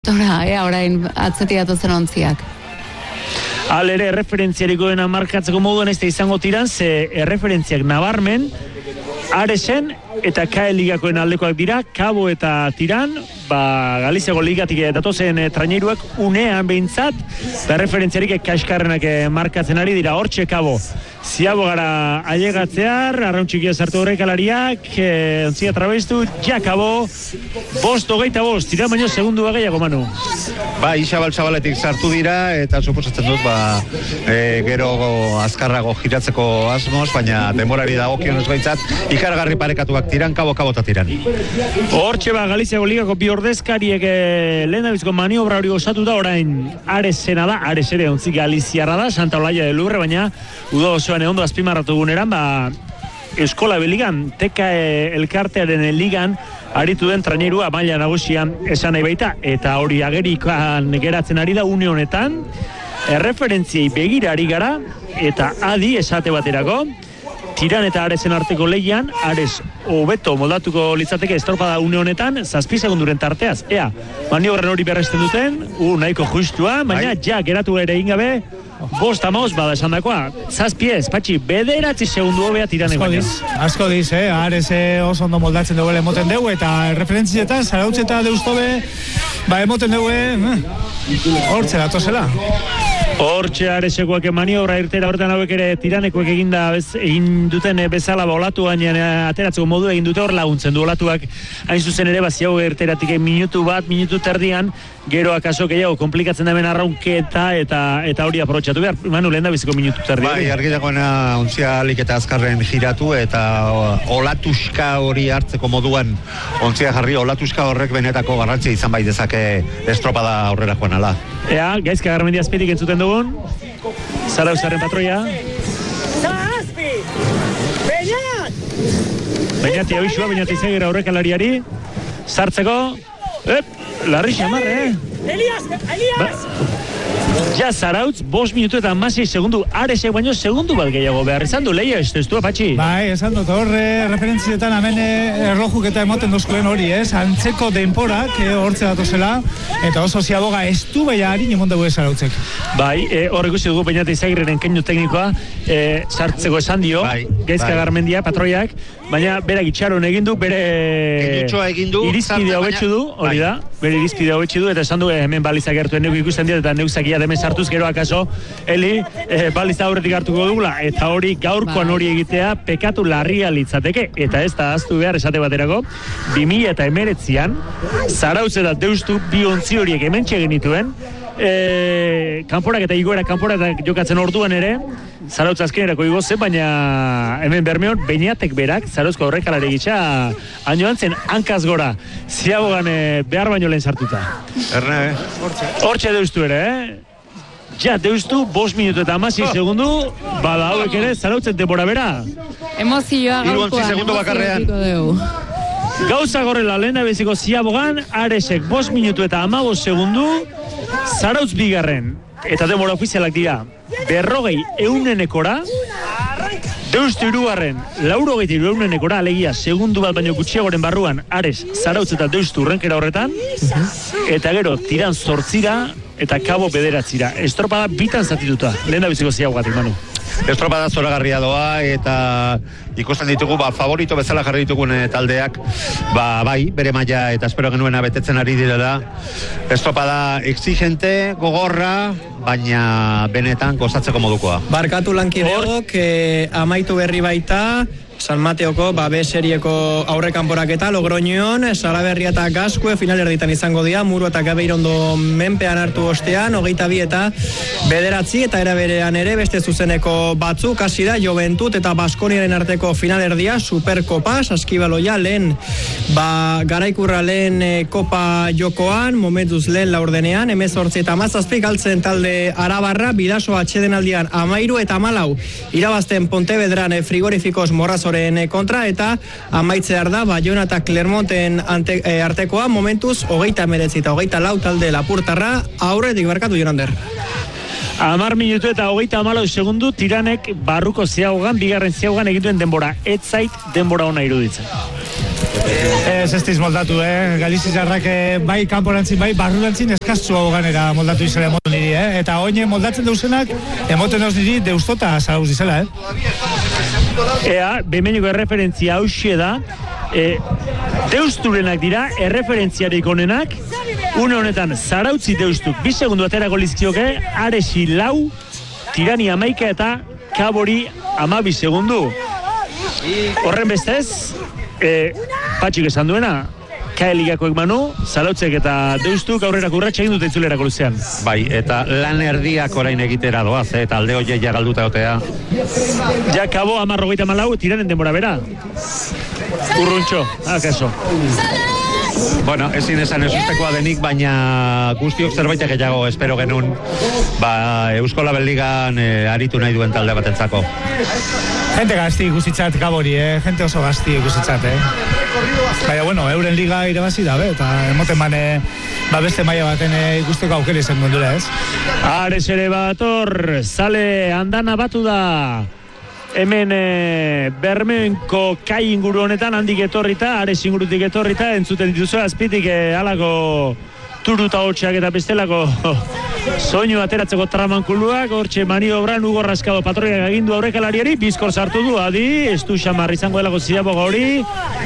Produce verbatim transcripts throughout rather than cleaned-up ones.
Tora, ea, orain atzeti datozen ontziak. Alere, erreferentziarikoena markatzeko moduan ez da izango tiran, ze erreferentziak nabarmen, Aresen eta Kae ligakoen aldekoak dira, Kabo eta Tiran, ba, Galiziako ligatik datozen e, traineruak unean behintzat, da referentziarik kaskarrenak e, markatzen ari dira, hortxe Kabo. Ziabo gara ailegatzear, arrauntxikia sartu horrek alariak, e, ontzia trabestu, ja Kabo, bost hogeita bost, Tiran baino segundu gehiago Manu. Ba, Isabal Zabaletik sartu dira, eta suposatzen dut, ba, e, gero azkarrago giratzeko asmoz, baina denborari dagokionez baitzat, ikargarri parekatuak Tiran, Kabo, Kabo eta Tiran. Hortxe ba, Galiziako ligako bi ordezkariek eh, lehen dabizko maniobra hori osatu da, orain Aresena da, Ares ere ontzi Galiziarra da, Santa Olaia de Lurre, baina udo osoan egondo azpimarratu guneran, ba, Eskola Beligan, Teka e, elkartearen ligan, aritu den trainerua maila nagusian esan nahi baita, eta hori agerikan geratzen ari da une honetan, erreferentziei begira ari gara, eta adi esate baterako, Tiran eta Aresen arteko lehian, Ares hobeto moldatuko litzateke estropada une honetan, zazpi segunduren tarteaz. Ea, maniobran hori berresten duten, u, nahiko justua, baina ja, geratu ere ingabe, bost amaoz bada esan dakoa. Zazpi ez, patxi, bederatzi segundu hobea Tiranek baina. Asko diz, eh? Ares oso ondo moldatzen dugu emoten dugu, eta referentzietan, Zarautz eta Deustobe, ba, emoten dugu, eh? Hortze datozela. Hortxe Aresekoak maniobra irtera horretan hauek ere Tiranekoek eginda bez, egin duten bezala ba, olatu gainean ateratzeko modu egin dute hor laguntzen du olatuak hain zuzen ere baziago irteratik minutu bat, minutu terdian gero akaso gehiago komplikatzen da hemen arraunketa eta eta hori aprobetxatu behar. Manu, lehen da biziko minutu terdian. Bai, argi dagoena ontzia alik eta azkarren giratu eta olatuska hori hartzeko moduan ontzia jarri olatuska horrek benetako garrantzia izan bai dezake estropada aurrera joan ala. Ea, Gaizka Garmendi azpitik entzuten dugun, Zarauzaren patroia. Zazpi! Beñat! Beñat abisua, Beñat izagera horrekalariari, sartzeko, ep, larri xamar, eh? Elias! Elias! Ba, ja, Zarautz, bost minutu eta amasei segundu, Aresek baino segundu bat gehiago behar izan du, leia, ez du, Patxi? Bai, esan dut, horre referentzietan hemen erlojuk eta emoten duzkuen hori, ez? Antzeko denporak, eh, hortze datozela, eta oso ziaboga ez du baina harin emon dugu Zarautzek. Bai, e, horrek uste dugu Beñat Izagirren keinu teknikoa, e, sartzeko esan dio, bai, Gaizka bai. Garmendia, patroiak, baina berak itxaron egin du, bere irizpidea hobetxu du, hori da, bere irizpidea hobetxu du, eta esan du hemen balizak gertuen neuk ikusten dira, eta neuzakia demen sartuz, gero akaso, Eli, e, baliza aurretik hartuko dugula, eta hori gaurkoan hori egitea, pekatu larria litzateke, eta ez da aztu behar esate baterako, bi mila eta emeretzian, Zarautz eta Deustu bi ontzi horiek hementxe genituen, e, kanporak eta igoera kanporak jokatzen orduan ere, Zarautz azkenerako igoze, baina hemen Bermeon, Beñatek berak, Zarautzko horrekalari gitxa, hainoan zen hankaz gora, ziabogan e, behar baino lehen sartuta. Erne, hortxe Deustu ere, eh? Ja, Deustu, bost minutu eta amasi segundu, bada hauek ere, Zarautzen denbora bera. Emozioa gaurkoan, emozioa Gauza gorrela lehen abeziko ziabogan, Aresek bost minutu eta amabost segundu, Zarautz bigarren, eta denbora ofizialak dira, berrogei eunenekora, Deustu irugarren, laurogeita iru eunenekora, alegia, segundu bat baino gutxiagoren barruan, Ares, Zarautz eta Deustu urrenkera horretan, eta gero, Tiran zortzira, eta Kabo bederatzira. Estropada bitan zatituta, lehen da biziko ziagogatik, Manu. Estropada zoragarria doa, eta ikusten ditugu, ba, favorito bezala jarri ditugun taldeak, ba, bai, bere maila eta espero genuena betetzen ari direla. Estropada exigente, gogorra, baina benetan gozatzeko modukoa. Barkatu lankideok, eh, amaitu berri baita, San Mateoko, ba, B-serieko aurrekanporaketa, Logroñon, Salaberria eta Gaskue finalerditan izango dira, Muru eta Gabeirondo menpean hartu ostean, hogeita bi eta bederatzi, eta eraberean ere, beste zuzeneko batzuk, hasi da, Joventut eta Baskoniaren arteko finalerdia, Superkopa, Saskibaloia, lehen, ba, garaikurra lehen e, kopa jokoan, momentuz lehen laurdenean, emezortzi eta mazazpi, galtzen talde Arabarra, Bidaso atxedenaldian amairu eta malau, irabazten Pontevedran e, frigorifikos morrazo kontra, eta amaitzear da Bayona eta Clermonten ante, e, artekoa, momentuz hogeita emeretzi eta hogeita lau talde Lapurtarra, aurretik barkatu Jonander. Amar minutu eta hogeita amalau segundu, Tiranek barruko ziagogan, bigarren ziagogan egituen denbora, ez zait denbora ona iruditzen. Ez ez diz moldatu, eh? Galizizarrak bai kanporantzin, bai barrurantzin eskaztu hau ganera moldatu izela emoten diri, eh? Eta oine moldatzen deusenak, emoten oz diri deustota zarauz dizela, eh? Ea, bemeniko erreferentzia hauxe da, e, deusturenak dira, erreferentziarik onenak, une honetan zarautzi deustuk, bi segundu aterako lizkioke, Aresi lau, Tirani amaika eta Kabori amabi segundu. Horren bestez, e, patxik esan duena, kaeligakoek manu, zarautzek eta deustuk aurrerako urratxe egin dute itzulerako luzean. Bai, eta lan erdiak orain egitera doaz, eh? Eta alde horiek ja galduta otea. Ja, Kabo amarrogeita malau, Tiranen denbora bera. Urruntxo, akaso. Bueno, ezin esan ezustekoa denik, baina guztiok zerbait gehiago espero genuen ba, Eusko Labelligan e, aritu nahi duen talde batentzako. Gente gazti ikusitzat Kabori, eh? Gente oso gazti ikusitzat, eh? Baina, bueno, euren liga irabazi dabe, eta emoten bane ba beste maila baten eh, ikusteko aukera izan gondura, ez? Ares ere bator, zale andana batu da. Hemen e, Bermenko kai inguru honetan handik etorrita, Ares ingurutik etorrita, entzuten dituzu azpitik e, alako turuta hotxeak eta bestelako soinu ateratzeko tramankuluak, hortxe maniobran Hugo Rascado patroiak agindu aurrekalariari, bizkor sartu du, adi, estu xamar izango delako zidaboga hori,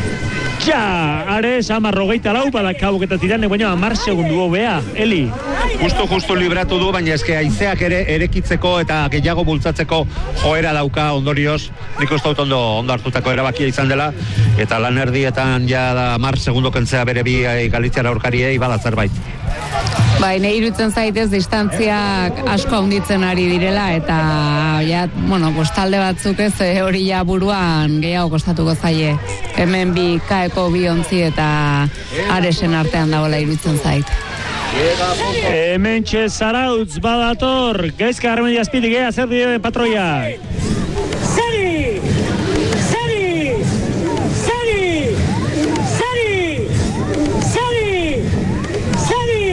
ja, Ares amarrogeita lau, bada Kabok eta Tiranek, baina amar segundu hobea, Eli. Justo, justo libratu du, baina eske haizeak ere erekitzeko eta gehiago bultzatzeko joera dauka ondorioz, nik uste dut ondo, ondo hartutako erabakia izan dela, eta lan erdietan ja da amar segundo kentzea bere bi Galiziara aurkariei bada zerbait. Bai, nahi irutzen zaitez distantziak asko handitzen ari direla eta ja, bueno, postalde batzuk ez hori ja buruan gehiago kostatuko zaie. Hemen bi kaeko bi ontzi eta Aresen artean dagoela irutzen zait. Hemen txe Zarautz badator, gaizka Armenia azpitik ea zer dira patroia. Sari! Sari! Sari! Sari! Sari! Sari!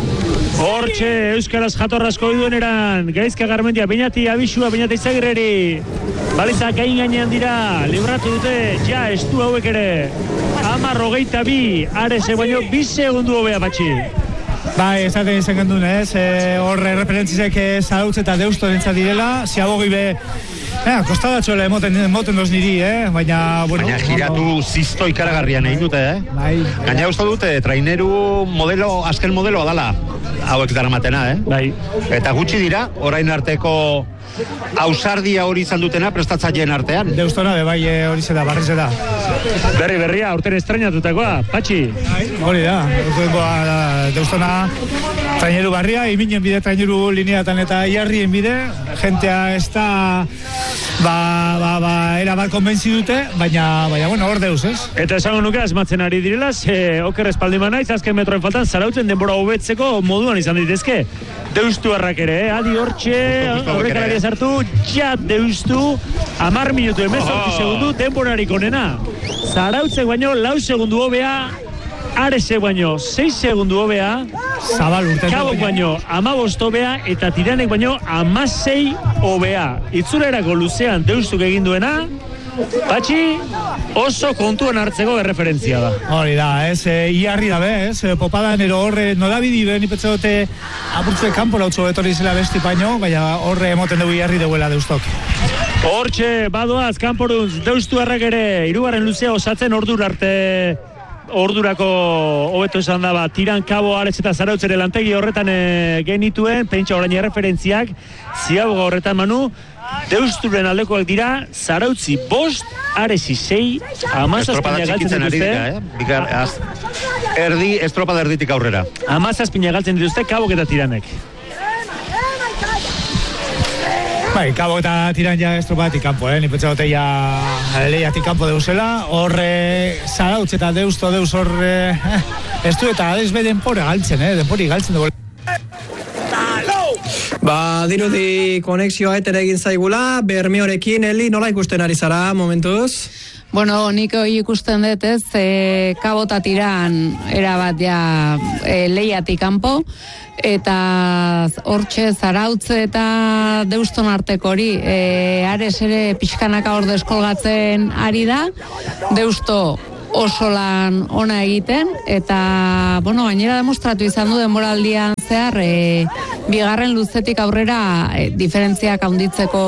Hortxe, Euskaraz jatorrazko iduen eran, gaizka Garmendia, Beñati abisua, Beñati Izagirreri. Balizak gain gainean dira, libratu dute, ja, estu hauek ere. Amarrogeita bi, Arese baino, bi segundu hobea patxi. Bai, esaten izan gendun, ez? E, horre referentzizek Zarautz eta Deusto dintzat direla, ziabogi be, eh, kostadatxoela emoten, emoten doz niri, eh? Baina, bueno... Baina giratu no, zizto ikaragarrian egin dute, eh? Bai. Gaina uste dute, traineru modelo, azken modeloa dala, hauek daramatena, eh? Bai. Eta gutxi dira, orain arteko ausardia hori izan dutena prestatzaileen artean. Deustona, be bai hori zeda, barri zeda. Berri berria, urten estrenatutakoa, patxi. Hori da, Deustona traineru barria, iminen bide traineru lineatan eta iarrien bide, jentea ez da ba, ba, ba, erabat konbentzi dute, baina, baina, bueno, hor deuz, ez? Eta esango nuke asmatzen ari direla, ze oker espaldi manaiz, azken metroen faltan, Zarautzen denbora hobetzeko moduan izan ditezke. Deustu harrak ere, eh? Adi hortxe, horrekalaria sartu, ja Deustu, amar minutu emezortzi oh. segundu, denborarik onena. Zarautzek baino, lau segundu hobea, Arese baino, sei segundu hobea, Zabal urten. Kabok baino, amabost hobea, eta Tiranek baino, amasei hobea. Itzulerako luzean Deustuk egin duena, Patxi, oso kontuan hartzeko erreferentzia da. Hori da, ez, e, iarri da be, ez, e, popadan ero horre, nodabidi ben, ipetze dute apurtze kanpora utzu etorri zela besti paino, baina horre emoten dugu iarri duela Deustok. Hortxe, badoaz, kanporuntz, Deustu harrak ere, hirugarren luzea osatzen ordura arte, ordurako hobeto esan da, ba, Tiran, Kabo, Ares eta Zarautz ere lantegi horretan e, genituen, pentsa orain erreferentziak, ziaboga horretan Manu, Deusturen aldekoak dira, Zarautzi bost, Aresi sei, amazazpina galtzen dituzte. Eh? Bikar, az, erdi, estropada erditik aurrera. Amazazpina galtzen dituzte, Kabok eta Tiranek. Bai, Kabok eta Tiran ja estropatik kanpo, eh? Ni pentsa dute ja lehiatik kanpo deuzela, horre Zarautz eta Deusto deuz horre, eh, ez du eta adez be denpora galtzen, eh? Denpori galtzen dugu. Ba, dirudi konexioa etere egin zaigula, Bermeorekin, Eli, nola ikusten ari zara momentuz? Bueno, nik hori ikusten dut ez, e, Kabo eta Tiran erabat ja e, lehiatik kanpo, eta hortxe Zarautz eta Deuston arteko hori, e, Ares ere pixkanaka hor deskolgatzen ari da, Deusto oso lan ona egiten, eta, bueno, gainera demostratu izan du denboraldian zehar, e, bigarren luzetik aurrera e, diferentziak handitzeko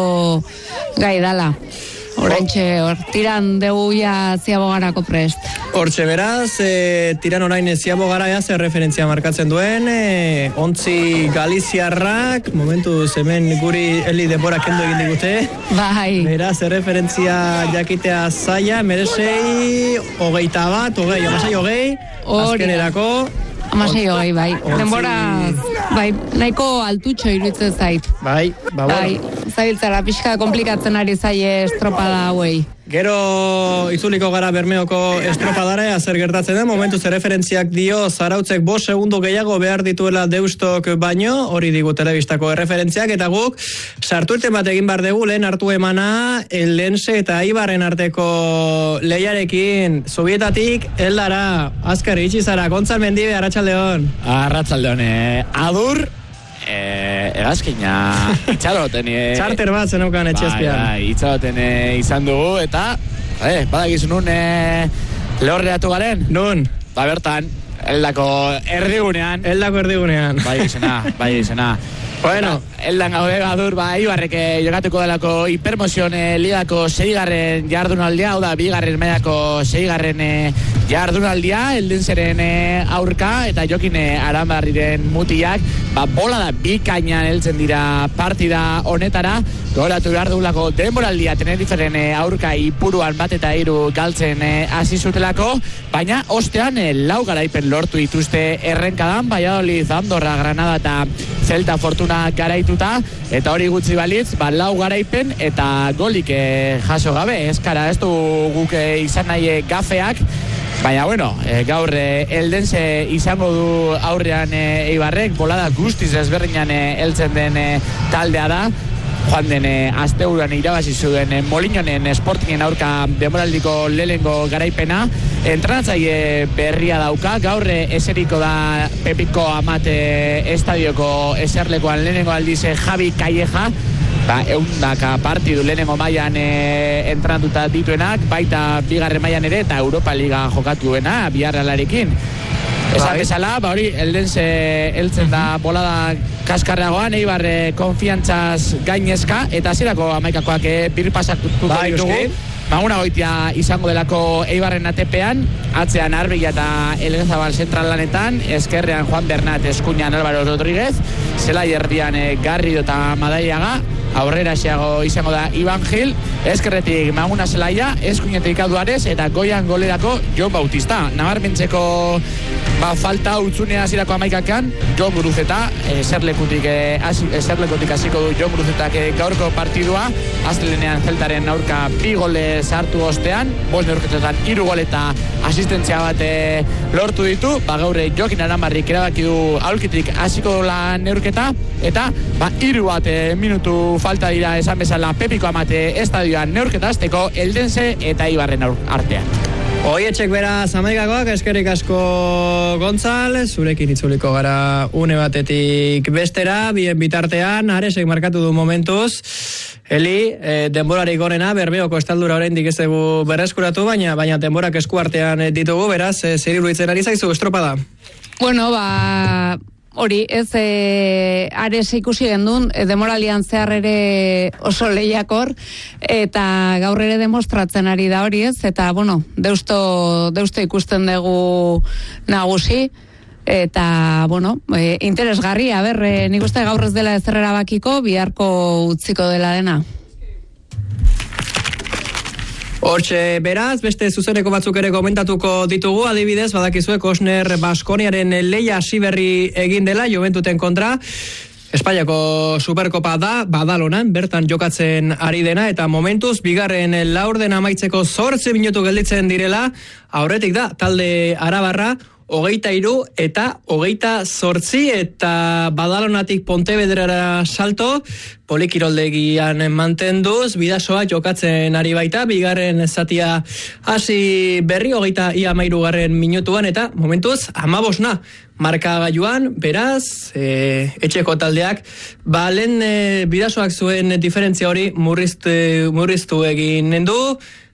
gai dala. Horantxe, hor, tiran dugu ja ziabogarako prest. Hortxe beraz, e, tiran orain ziabogara ja zer referentzia markatzen duen, e, ontzi Galiziarrak, momentu hemen guri heli denbora kendu egin digute. Bai. Beraz, zer referentzia jakitea zaila, meresei, hogeita bat, hogei, amasei hogei, azkenerako. Amasei hogei, bai. Denbora, bai, nahiko altutxo iruditzen zait. Bai, ba, bai, zabiltzara, pixka komplikatzen ari zaie estropada hauei. Gero itzuliko gara Bermeoko estropadara, zer gertatzen den, momentuz referentziak dio Zarautzek bost segundo gehiago behar dituela Deustok baino, hori digu telebistako referentziak, eta guk sartu irten bat egin bar dugu, lehen hartu emana, Eldense eta Ibarren arteko lehiarekin, Zubietatik, Eldara, azkar itxizara, Gontzal Mendibe, Arratsaldeon. Arratsaldeon, eh, adur, Eh, egazkina itxaroten eh, Txarter bat zeneukan etxezpian. Bai, bai, itxaroten eh, izan dugu. Eta, eh, badakizu nun eh, lehorreatu garen? Nun? Ba bertan, eldako erdigunean. Eldako erdigunean. Bai izena, bai izena. Bueno, eldan gaude gadur, ba, Ibarrek jokatuko delako hipermozion eh, ligako seigarren jardunaldia, hau da, bigarren mailako seigarren eh, jardunaldia, Eldenseren eh, aurka, eta jokin eh, Aranbarriren mutiak, ba, bola da bikainan heltzen dira partida honetara, gogoratu behar dugulako denboraldia Teneriferen eh, aurka ipuruan bat eta hiru galtzen eh, hasi zutelako, baina ostean eh, lau garaipen lortu dituzte errenkadan, Valladolid, Andorra, Granada eta Celta Fortuna garaituta, eta hori gutxi balitz, ba, lau garaipen eta golik eh, jaso gabe, eskara ez du guk eh, izan nahi eh, gafeak, baina bueno, eh, gaur eh, Eldense izango du aurrean eh, Eibarrek, bolada guztiz ezberdinan eh, heltzen den eh, taldea da, joan den eh, asteuran irabazi zuen eh, Molinonen Sportingen aurka demoraldiko lehenengo garaipena, entrenatzaile berria dauka, gaur eh, eseriko da Pepiko Amate estadioko eserlekoan lehenengo aldiz eh, Javi Calleja, ba, eundaka partidu lehenengo mailan e, entrenatuta dituenak, baita bigarren mailan ere eta Europa Liga jokatuena Biarralarekin. Esan bezala, ba hori, Eldense heltzen da bolada kaskarragoan, Eibar konfiantzaz gainezka, eta zirako amaikakoak e, birpasatuko bai, ditugu. Maguna goitia izango delako Eibarren atepean, atzean Arbila eta Elgezabal zentral lanetan, eskerrean Juan Bernat, eskuinan Álvaro Rodríguez, zelai erdian e, Garrido eta Madaiaga, aurrera xeago izango da Iban Gil, eskerretik Maguna Zelaia, eskuinetik Aduarez, eta goian golerako Jon Bautista. Nabarmentzeko ba, falta utzunea zirako amaikakan, Jon Guruzeta, eserlekutik eserlekutik hasiko du Jon Guruzetak gaurko partidua, astelenean Zeltaren aurka bi gole sartu ostean, bost neurketetan hiru gol eta asistentzia bat e, lortu ditu, ba gaur Jokin Aranbarrik erabaki du aulkitik hasiko la neurketa, eta ba hiru bat e, minutu falta dira esan bezala Pepiko Amate estadioan neurketa hasteko Eldense eta Ibarren artean. Oietxek beraz amaikakoak, eskerrik asko Gontzal, zurekin itzuliko gara une batetik bestera, bien bitartean, Aresek markatu du momentuz, Eli, eh, denborarik gorena, Bermeoko estaldura oraindik ez dugu berreskuratu, baina baina denborak eskuartean ditugu, beraz, eh, zer iruditzen ari zaizu, estropada? Bueno, ba... Hori, ez e, Ares ikusi gendun, e, demoralian zehar ere oso lehiakor, eta gaur ere demostratzen ari da hori ez, eta, bueno, deusto, deusto ikusten dugu nagusi, eta, bueno, e, interesgarri, a ber, e, nik uste gaur ez dela ezerrera bakiko, biharko utziko dela dena. Hortxe, beraz, beste zuzeneko batzuk ere komentatuko ditugu, adibidez, badakizue Kosner Baskoniaren leia hasi berri egin dela, Juventuten kontra, Espainiako Superkopa da, Badalonan, bertan jokatzen ari dena, eta momentuz, bigarren laurden amaitzeko zortzi minutu gelditzen direla, aurretik da, talde arabarra, hogeita hiru eta hogeita zortzi, eta Badalonatik Pontevedrara salto, polikiroldegian mantenduz, bidasoa jokatzen ari baita, bigarren zatia hasi berri, hogeita ia mairugarren minutuan, eta momentuz, amabosna, markagailuan, beraz, e, etxeko taldeak, ba, lehen e, bidasoak zuen diferentzia hori murriztu, murriztu egin du,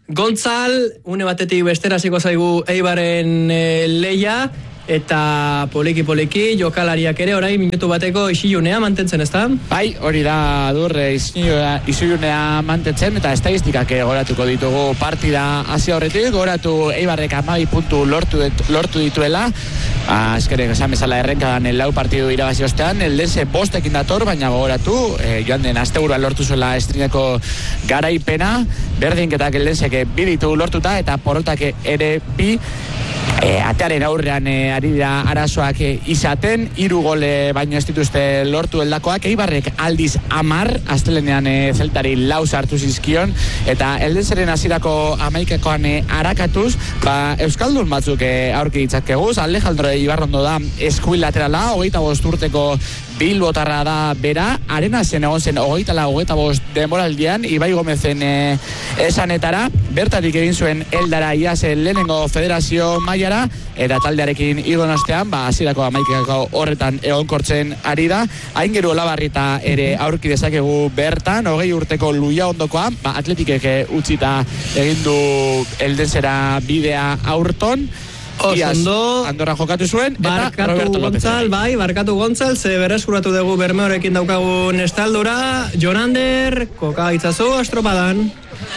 Gontzal, une batetik bestera hasiko zaigu Eibaren e, leia, eta poliki-poliki jokalariak ere orain minutu bateko isilunea mantentzen, ezta? Bai, hori da dur isilunea mantentzen, eta estadistikak goratuko ditugu partida hasi aurretik, goratu Eibarrek hamabi puntu lortu, lortu dituela, azkerek esan bezala errenkadan lau partidu irabazi ostean, Eldense bostekin dator, baina gogoratu, e, joan den asteburuan lortu zuela estrineko garaipena, berdinketak Eldensek bi ditu lortuta, eta porrotak ere bi, E, atearen aurrean e, ari dira arazoak e, izaten, hiru gole baino ez dituzte lortu heldakoak, Eibarrek aldiz amar, astelenean e, zeltari lau sartu zizkion, eta Eldenseren hasierako hamaikakoan e, arakatuz, ba, Euskaldun batzuk e, aurki ditzakeguz, Alejandro Ibarrondo da eskuin laterala, hogeita bost urteko Bilbotarra da bera, arena zen egon zen hogeita lau, hogeita bost denboraldian, Ibai Gomezen e, esanetara, bertatik egin zuen Eldara iaz lehenengo federazio mailara, eta taldearekin igon ostean, ba, hasierako hamaikako horretan egonkortzen ari da, Aingeru Olabarrieta ere aurki dezakegu bertan, hogei urteko Luia ondokoa, ba, atletikek utzita egin du Eldensera bidea aurton, Ondo, Andorra jokatu zuen, eta Roberto Gontzal, bai, barkatu Gontzal, ze berreskuratu dugu Bermeorekin daukagun estaldura, Jonander, koka itzazu, astropadan.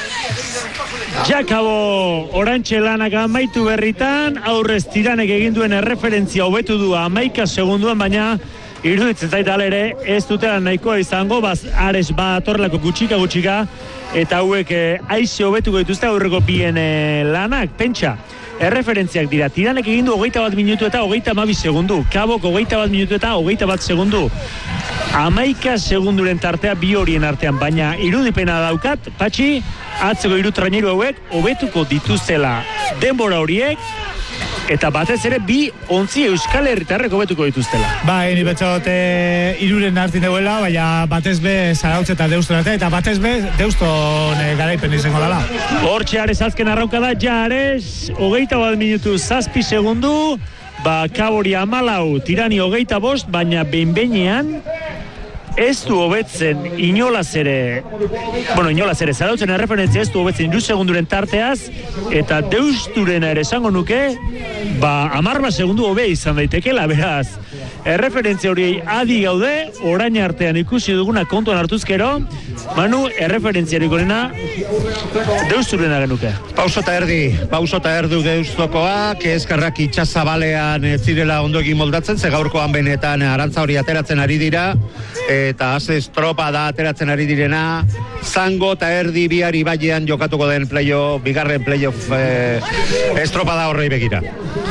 Jakabo orantxe lanak amaitu berritan, aurrez tiranek egin duen erreferentzia hobetu du hamaika segunduan, baina iruditzen zait ere ez dutela nahikoa izango, baz Ares bat atorrelako gutxika gutxika, eta hauek eh, aize hobetuko dituzte aurreko bien eh, lanak, pentsa. Erreferentziak dira, tiranek egin du hogeita bat minutu eta hogeita hamabi segundu, Kabok hogeita bat minutu eta hogeita bat segundu, hamaika segunduren tartea bi horien artean, baina irudipena daukat, Patxi, atzeko hiru traineru hauek hobetuko dituztela denbora horiek, eta batez ere bi ontzi Euskal Herritarrek hobetuko dituztela. Ba, eni betxot e, iruren hartin deuela, baina batez be Zarautz eta Deuston arte, eta batez be Deuston e, garaipen izango dela. Hortxe Ares azken arrauka da, ja Ares, hogeita bat minutu zazpi segundu, ba, Kabori amalau, Tirani hogeita bost, baina behin-behinean, ez du hobetzen inolaz ere, bueno, inolaz ere, Zarautzen erreferentzia ez du hobetzen iru segunduren tarteaz, eta Deusturena ere esango nuke, ba, hamar bat segundu hobe izan daitekela, beraz. Erreferentzia horiei adi gaude, orain artean ikusi duguna kontuan hartuzkero, Manu, erreferentziarik onena Deusturena genuke. Pauso eta erdi, pauso eta erdu Deustokoak, eskarrak itxasabalean ez zirela ondo egin moldatzen, ze gaurkoan benetan arantza hori ateratzen ari dira, eta az estropa da ateratzen ari direna, zango eta erdi biari bailean jokatuko den playoff, bigarren playoff eh, estropa da horrei begira.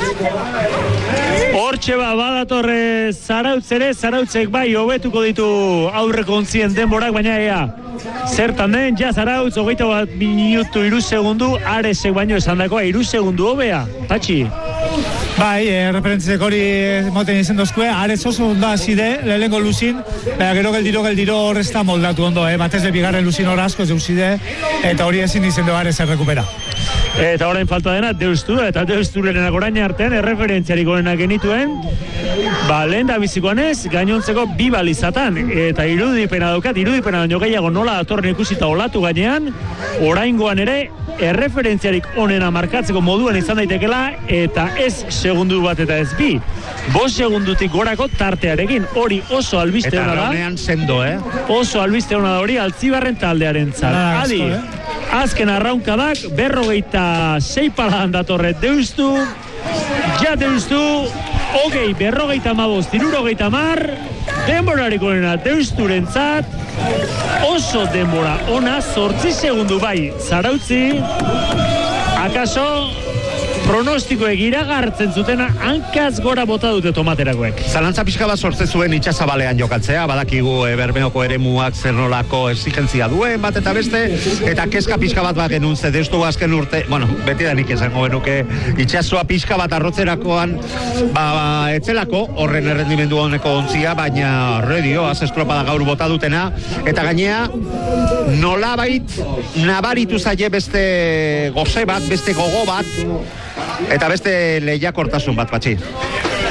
Hortxe ba, badatorre Zarautz ere, Zarautzek bai hobetuko ditu aurreko ontzien denborak, baina ea, zertan den, ja Zarautz, hogeita bat minutu iru segundu, Aresek baino esan dakoa, iru segundu hobea, Patxi. Bai, e, referentziek hori moten izen dozkue, Ares oso ondo hasi-de, lehenengo luzin, baina gero geldiro, geldiro horrezta moldatu ondo, eh? Batez de bigarren luzin hor asko zeuzide, eta hori ezin izen du Ares errekupera. Eta orain falta dena, Deustu, eta Deusturenak orain artean erreferentziarik orenak genituen, ba, lehen da bizikoan ez, gainontzeko bi balizatan, eta irudipena daukat, irudipena baino gehiago nola datorren ikusita olatu gainean, oraingoan ere, erreferentziarik onena markatzeko moduan izan daitekela, eta ez segundu bat eta ez bi. Bost segundutik gorako tartearekin, hori oso albiste hona da. Eta raunean sendo, eh? Oso albiste hona da hori Altzibarren taldearen zat. Adi, azken arraunkadak, berrogeita sei paladan datorre Deustu, ja Deustu, hogei, berrogeita amabost, irurogeita mar, denborarik onena Deusturen zat, oso denbora ona, zortzi segundu bai, Zarautzi, akaso, pronostikoek iragartzen zutena hankaz gora bota dute tomaterakoek. Zalantza pixka bat sortze zuen itxasabalean jokatzea, badakigu e, Bermeoko eremuak zer nolako exigentzia duen bat eta beste, eta kezka pixka bat bat genuen, ze Deustu azken urte, bueno, beti da nik esango genuke, itxasua pixka bat arrotzerakoan, ba, ba etzelako, horren errendimendu honeko ontzia, baina redio, az estropada gaur bota dutena, eta gainea, nolabait nabaritu zaie beste goze bat, beste gogo bat, eta beste lehiakortasun bat, Patxi.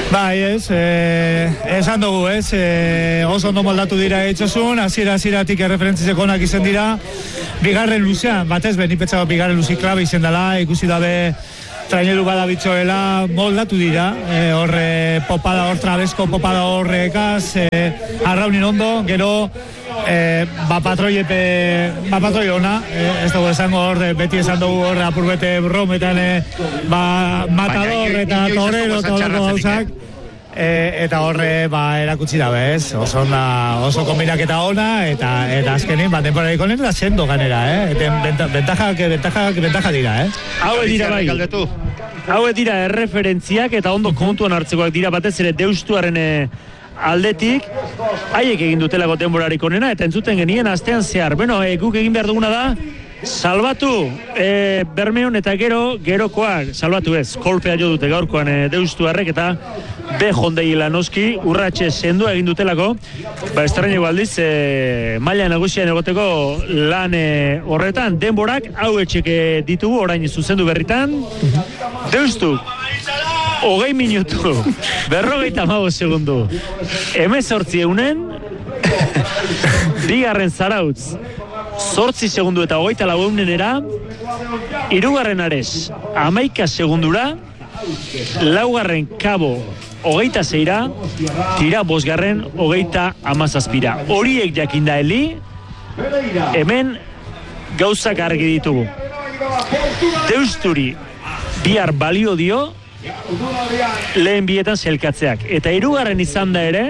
Bai, ez, eh, esan dugu, ez, eh, oso ondo moldatu dira etxosun, hasiera hasieratik erreferentzitzeko onak izan dira, bigarren luzean, batez, benipetzago bigarren luzi klabe izan dela, ikusi dabe traineru badabitzoela, moldatu dira, eh, horre popada hor trabesko, popada horrekaz, eh, arraunin ondo, gero, eh, ba patroiepe, ba patroi ona, eh, ez dugu esango hor, beti esan dugu hor apurbete brometan, eh, ba matador eta torero eta horreko gauzak, E, eta horre ba erakutsi dabe, ez? Oso ona, oso kombinaketa ona eta eta azkenin ba denborarik honen da sendo ganera, eh? Eta bentajak, bentajak, bentaja dira, eh? Hau dira bai. Hau dira erreferentziak eta ondo kontuan hartzekoak dira, batez ere Deustuaren aldetik haiek egin dutelako denborarik onena eta entzuten genien astean zehar. Bueno, e, guk egin behar duguna da salbatu e, Bermeon eta gero gerokoak salbatu ez, kolpea jo dute gaurkoan e, Deustuarrek eta be jondeila noski urratxe sendua egin dutelako, ba estraineko aldiz e, maila nagusian egoteko lan e, horretan denborak hau etxeke ditugu orain zuzendu berritan. Deustu hogei minutu berrogeita hamabost segundu hemezortzi eunen bigarren Zarautz zortzi segundu eta hogeita lau eunenera, hirugarren Ares hamaika segundura, laugarren Kabo hogeita zeira, tira bosgarren hogeita hamazazpira. Horiek jakinda heli, hemen gauzak argi ditugu. Deusturi bihar balio dio lehen bietan zelkatzeak. Eta hirugarren izan da ere,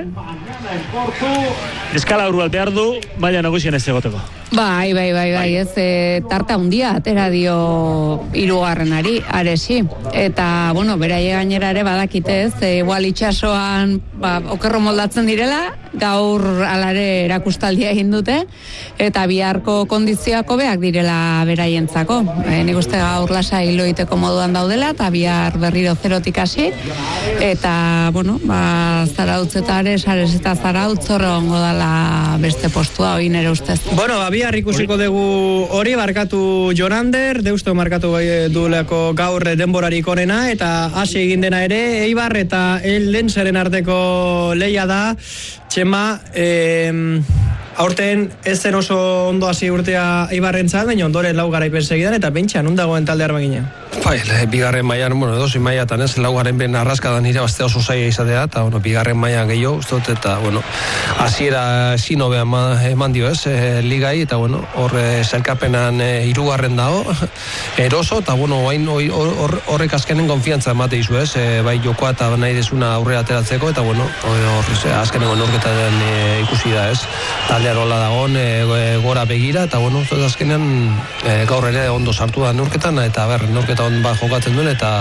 eskala urrual behar du, maila nagusien ez egoteko. Bai, bai, bai, bai, ez, e, tarta hundia atera dio hirugarrenari, Aresi. Eta, bueno, beraie gainera ere badakite ez, e, igual itxasoan, ba, okerro moldatzen direla, gaur alare erakustaldia egin dute, eta biharko kondizioak hobeak direla beraientzako. E, nik uste gaur lasa hiloiteko moduan daudela, eta bihar berriro zerotik hasi, eta, bueno, ba, Zarautz eta Ares, Ares eta Zarautz horre ongo dala beste postua, hori nere ustez. Bueno, ba, bihar ikusiko dugu hori, barkatu Jonander, Deusto markatu duelako gaur denborarik onena, eta hasi egin dena ere, Eibar eta Eldenseren arteko leia da, Txema, eh, aurten ez zen oso ondo hasi urtea Eibarrentzat, baina ondoren lau garaipen segidan, eta pentsa, nun dagoen talde arbagina? Bai, bigarren mailan, bueno, edozein mailatan ez, laugarren ben arraskadan irabaztea oso zaila izatea, eta, bueno, bigarren mailan gehiago, uste dut, eta, bueno, hasiera ezin hobea eman dio ez, e, ligai, eta, bueno, horre zelkapenan e, hirugarren dago, eroso, eta, bueno, hain horrek azkenen konfiantza emate izu ez, e, bai jokoa eta nahi desuna aurrera ateratzeko, eta, bueno, horre azkenengo norketan e, ikusi da ez, taldean hola dagoen, e, gora begira, eta, bueno, uste dut azkenean e, gaur ere ondo sartu da norketan, eta, ber, norketan ba jokatzen duen eta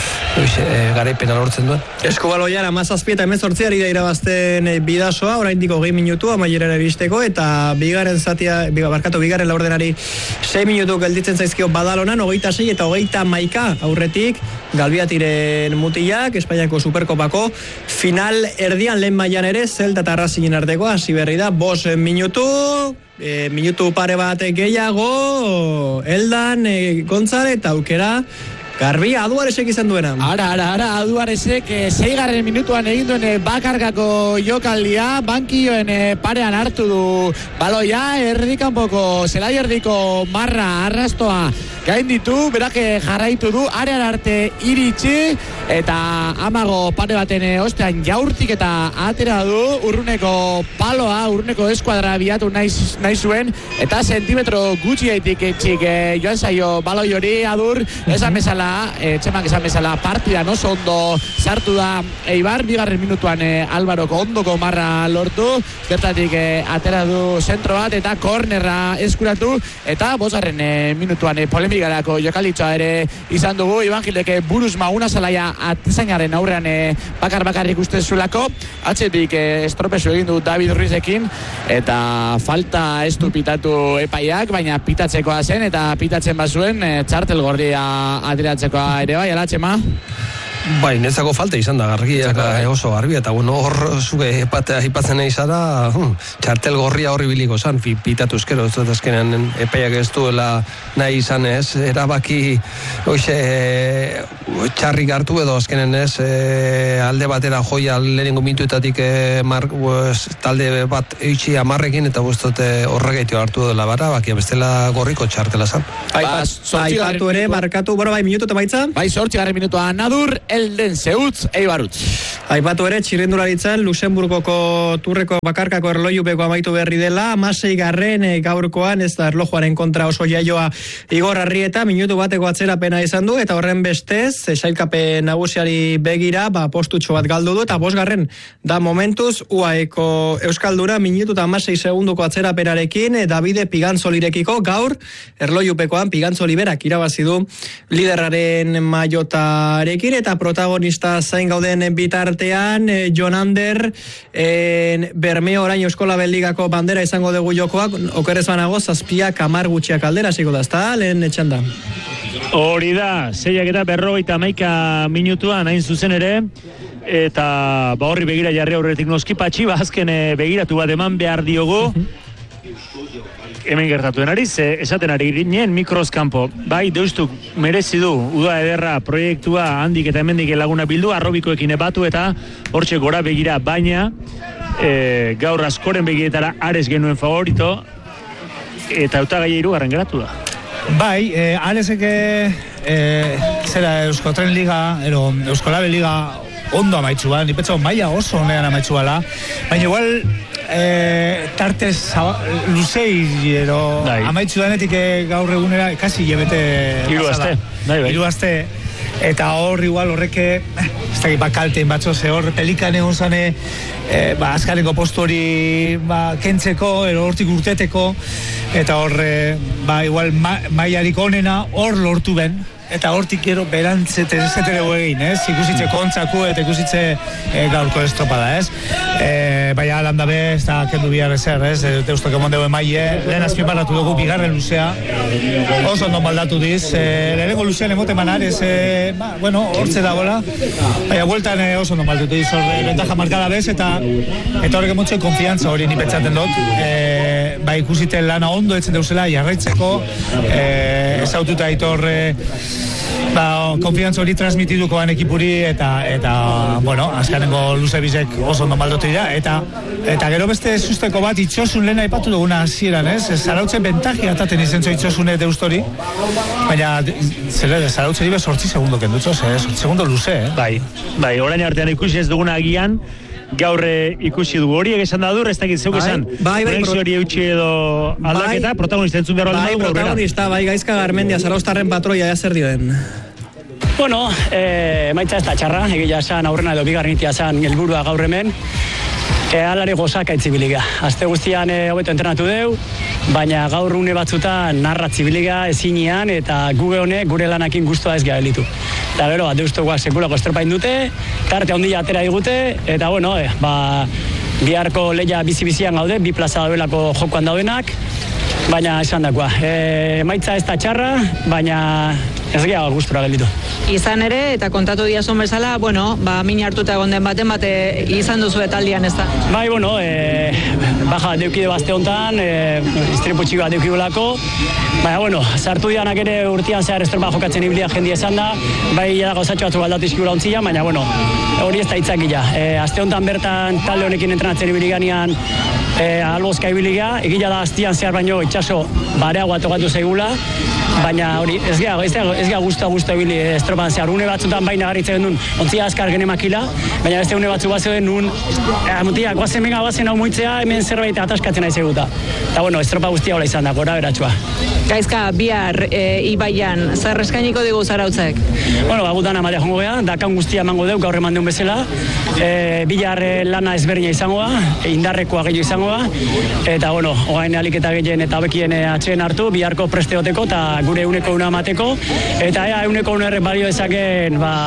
e, garaipena lortzen duen. Eskubaloian amazazpi eta hemezortziari da irabazten e, bidasoa, oraindik hogei minutu amaierara iristeko, eta bigarren zatia, biga, barkatu bigarren laurdenari sei minutu gelditzen zaizkio Badalonan, hogeita sei eta hogeita maika aurretik, Galbiatiren mutilak, Espainiako Superkopako final erdian lehen mailan ere, Zelta eta Racingen arteko, hasi berri da, bost minutu, E, minutu pare bat gehiago, Eldan, e, Gontzale eta aukera garbi Aduaresek izan duena. Ara, ara, ara, Aduaresek e, seigarren minutuan egin duen e, bakarkako jokaldia, bankioen e, parean hartu du baloia, erdikanpoko, zelai erdiko marra arrastoa gain ditu, berak jarraitu du, arean arte iritsi, eta amago pare baten e, ostean jaurtik eta atera du, urruneko paloa, urruneko eskuadra biatu nahi, nahi zuen, eta sentimetro gutxiaitik etxik e, joan zaio baloi hori Adur, esan bezala E, txemak esan bezala partidan oso ondo sartu da Eibar, bigarren minutuan e, Alvaroko ondoko marra lortu, bertatik e, atera du zentro bat eta kornerra eskuratu, eta bosgarren e, minutuan e, polemikarako jokalitzoa ere izan dugu, Iban Gildeke buruz mauna zelaia atezainaren aurrean e, bakar bakarrik uste zulako, atzetik e, estropezu egin du David Ruizekin, eta falta ez du pitatu epaiak, baina pitatzekoa zen, eta pitatzen bazuen e, txartel gorria atera atzekoa ere bai, ala Txema? Bai, netzako falta izan da garbiak oso garbi, eta bueno, hor zuge aipatzen nahi zara, hm, txartel gorria horri biliko zan, pitatu eskero, ez dut azkenean epaiak ez duela nahi izan ez, erabaki hoxe txarrik hartu edo azkenen ez, e, alde batera joia lehenengo minutuetatik e, mar, pues, talde bat eitxi amarrekin, eta guztote horregaitu hartu dela bara, bakia bestela gorriko txartela zan. Aipatu ere, markatu, bueno, bai, minutu eta maitza? Bai, sortzi garren minutua Nadur, Elden Zeutz, Eibarutz. Aipatu ere, txirrendularitzan, Luxemburgoko turreko bakarkako erlojupeko amaitu berri dela, amasei garren e, gaurkoan, ez da erlojuaren kontra oso jaioa Igor Arrieta, minutu bateko atzerapena izan du, eta horren bestez, sailkape nagusiari begira, ba, postutxo bat galdu du, eta bosgarren da momentuz, uaeko euskaldura, minutu eta amasei segunduko atzerapenarekin, e, Davide Pigantzolirekiko, gaur, erlojupekoan Pigantzoli berak irabazi du liderraren maiotarekin, eta protagonista zain gauden bitartean, e, Jon Ander, e, Bermeo orain Euskola Beligako bandera izango dugu jokoak, okerrez banago, zazpiak amar gutxiak aldera, ziko da, ezta, lehen etxanda. Hori da, zeiak eta berrogeita hamaika minutuan hain zuzen ere, eta ba horri begira jarri aurretik noski patxi, ba azken begiratu bat eman behar diogu, hemen gertatu denari, ze esaten ari ginen mikroskampo, bai, deustuk merezi du, uda ederra proiektua handik eta hemendik laguna bildu, arrobikoekin ebatu eta hortxe gora begira, baina e, gaur askoren begietara ares genuen favorito, eta hautagaia hirugarren geratu da. Bai, eh, Aleseke eh, zera Euskotren Liga, ero Euskolabe Liga ondo amaitzu ba, nipetza maila oso honean amaitzu bala, baina igual eh, tartez luzei ero amaitzu danetik eh, gaur egunera kasi hilabete hiru aste, bai, bai. hiru aste, eta hor igual horreke ez dakit bakalten batzo, ze hor pelikane onzane e, ba, azkareko postu hori ba, kentzeko, ero hortik urteteko, eta hor e, ba, igual ma, maiarik onena hor lortu ben, eta hortik gero berantzete zetero egin, ez? Ikusitze kontzaku eta ikusitze e, gaurko estropada, ez? E, baina alanda be, ez da kendu bihar ezer, ez? Deustok emon dugu emaile, lehen azpimarratu dugu bigarren luzea, oso ondo maldatu diz, e, lehenengo luzean emote manar, ez, e, ba, bueno, hortze dagoela, baina bueltan e, oso ondo maldatu diz, horre, bentaja markada bez, eta eta horrek emotzen konfiantza hori ni pentsaten dut, e, ba, ikusiten lana ondo etzen deuzela, jarraitzeko, e, ezaututa aitorre, ba, konfiantza hori transmitidukoan ekipuri eta, eta bueno, azkanengo luze bizek oso ondo maldotu dira, eta eta gero beste susteko bat itxosun lehen aipatu duguna hasieran, ez? Zarautzen bentaji ataten izentzo itxosune deustori, baina zere, zarautzen ibe sortzi segundo kendutzo, ze, sortzi segundo luze, eh? Bai, bai, orain artean ikusi ez duguna agian, gaur ikusi dugu horiek esan da dur, ez dakit zeuk esan bai, bai, konexio hori eutxi edo aldaketa, bai, protagonista entzun behar bai, dugu, protagonista, bai, Gaizka Garmendia, Zarauztarren patroia zer dioen. Bueno, eh, maitza ez da txarra, egila esan aurrena edo bigarrinitia esan helburua gaur hemen, e, alare gozak aitzibiliga. Azte guztian e, hobeto entrenatu deu, baina gaur une batzutan narratzibiliga ezinean eta guge honek gure lanakin guztua ez geha elitu. Eta gero, bat deustokoak sekulako estropain dute, tarte handia atera digute, eta bueno, e, ba, biharko leia bizi-bizian gaude, bi plaza daudelako jokoan daudenak, baina esan dakoa. E, maitza ez da txarra, baina ez geha gustura gelditu. Izan ere, eta kontatu diazun bezala, bueno, ba, min hartuta egon den baten bate izan duzu etaldian, ez da? Bai, bueno, e, baja deukide bazte hontan, e, istripu txiki bat deukidulako, baina, bueno, sartu dianak ere urtean zehar estropa jokatzen ibilia jendia esan da, bai, jada gauzatxo batzu baldatu izkibula ontzia, baina, bueno, hori ez da itzakila. E, azte hontan bertan talde honekin entrenatzen ibiliganean, e, albozka ibiliga, egila da aztian zehar baino itxaso bareagoa tokatu zaigula, baina hori, ez geha, ez geha, ez geha guztua guztua ibili estropan zehar, une batzutan baina garritzen duen, ontzia azkar genemakila, baina beste une batzu bazen nun, eh, mutia, guazen menga, guazen hau moitzea, hemen zerbait ataskatzen nahi zeguta. Eta bueno, estropa guztia hola izan da, gora beratxua. Gaizka, bihar e, ibaian, zer eskainiko digu Zarautzek? Bueno, bagutan amadea jongo geha, dakan guztia emango deu, gaur eman deun bezala, e, bihar lana ezberdina izango da, e, indarrekoa gehiago izango da, eta bueno, ogain aliketa gehien eta hobekien atxeen hartu, biharko presteoteko eta gure euneko una mateko, eta ea euneko una erre balio ezaken, ba,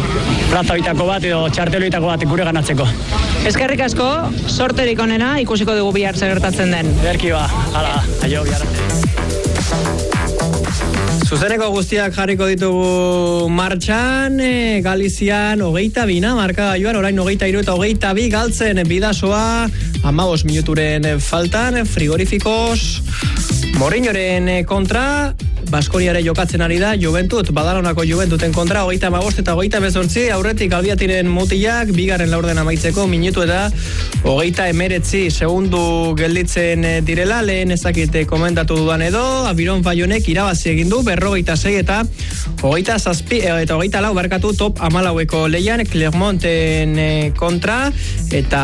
plaza bitako bat edo txarteloitako bat gure ganatzeko. Eskerrik asko, sorterik onena, ikusiko dugu bihar zer gertatzen den. Berki ba, hala, aio, bihar arte. Zuzeneko guztiak jarriko ditugu martxan, e, Galizian hogeita bina, markagailuan, orain hogeita hiru eta hogeita bi galtzen bidasoa, amabos minuturen faltan, frigorifikos, Morriñoren kontra, Baskoniare jokatzen ari da, Juventut, Badalonako Juventuten kontra, hogeita amabost eta hogeita bezortzi, aurretik Albiatiren mutilak, bigarren laurden amaitzeko, minutu eta hogeita emeretzi segundu gelditzen direla, lehen ezakite komentatu dudan edo, Abiron Baionek irabazi egin du, berrogeita sei eta hogeita zazpi, eta hogeita lau barkatu top amalaueko leian, Clermonten kontra, eta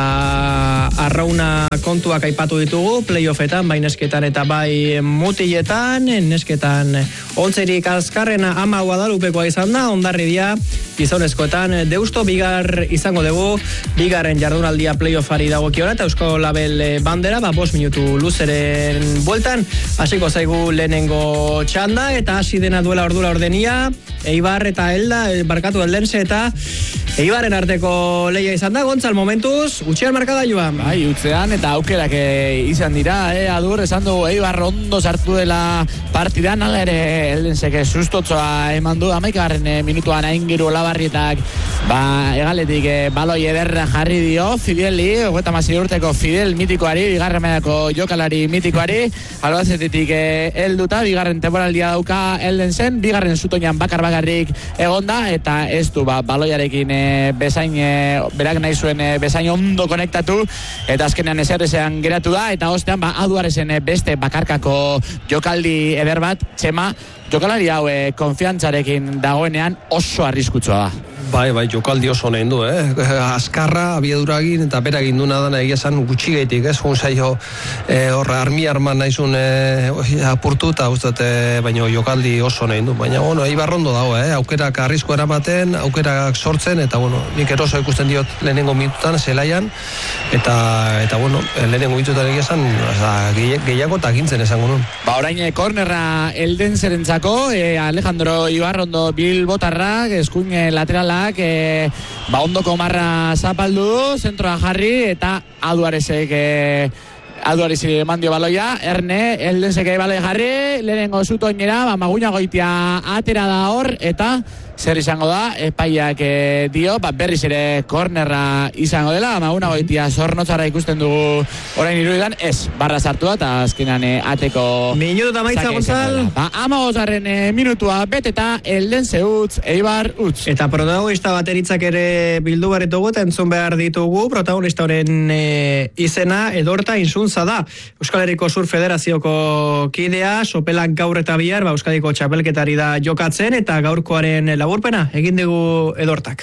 arrauna kontuak aipatu ditugu, playoffetan, bai nesketan eta bai mutiletan, nesketan ontzerik azkarrena ama Guadalupekoa izan da, Hondarribia gizonezkoetan Deusto bigar izango dugu, bigarren jardunaldia playoffari dagokiona eta Eusko Label bandera, ba, bost minutu luzeren bueltan, hasiko zaigu lehenengo txanda, eta hasi dena duela ordura ordenia, Eibar eta Elda, barkatu Eldense eta Eibarren arteko leia izan da, Gontzal momentuz, utxean markagailua. Bai, utzean eta aukerak izan dira, eh, adur, esan dugu Eibar ondo sartu dela partidan, ala ere Eldenseke sustotzoa eman du, amaikagarren eh, minutuan aingiru olabarrietak, ba, egaletik eh, baloi ederra jarri dio, Fideli, hogeita hamasei urteko Fidel mitikoari, bigarren mailako jokalari mitikoari, Albacetetik eh, helduta, bigarren temporaldia dauka Eldensen, bigarren zutoinan bakar bakarrik egonda, eta ez du, ba, baloiarekin eh, bezain, e, berak nahi zuen e, bezain ondo konektatu, eta azkenean ezer ezean geratu da, eta ostean ba, aduarezen e, beste bakarkako jokaldi eder bat, Txema, jokalari hau e, konfiantzarekin dagoenean oso arriskutsua da. Bai, bai, jokaldi oso nahi du, eh? Azkarra, abieduragin, eta berak induna dana egia zan gutxi gaitik, ez? Junzaio, eh, horra, armi arman nahizun eh, apurtu, eta ustat, eh, baina jokaldi oso nahi du. Baina, bueno, Eibar ondo dago, eh? Aukerak arrisko eramaten, aukerak sortzen, eta, bueno, nik eroso ikusten diot lehenengo minututan, zelaian, eta, eta bueno, lehenengo minututan egia zan, gehiago eta gintzen esango nun. Ba, orain, kornerra Eldenserentzako, eh, Alejandro Ibarrondo Bilbotarrak, eskuin eh, laterala, E, ba ondoko marra zapaldu du, zentroa jarri eta Aduaresek e, Aduaresi mandio baloia, Erne Eldenseke baloia jarri, lehenengo zutoinera, ba Maguña Goitia atera da hor, eta zer izango da, epaiak e, dio, ba, berriz ere kornerra izango dela, Maguña Goitia zornotzara ikusten dugu orain iruditan, ez, barra sartu da, eta azkenan e, ateko minutu eta maitza, Gonzal. Ba, amagosgarren e, minutua beteta Eldense utz, Eibar utz. Eta protagonista bateritzak ere bildu baritugu, eta entzun behar ditugu, protagonista horren e, izena Edorta Insuntza da. Euskal Herriko Sur Federazioko kidea, sopelan gaur eta bihar, ba, Euskal Herriko txapelketari da jokatzen, eta gaurkoaren laburpena egin dugu Edortak.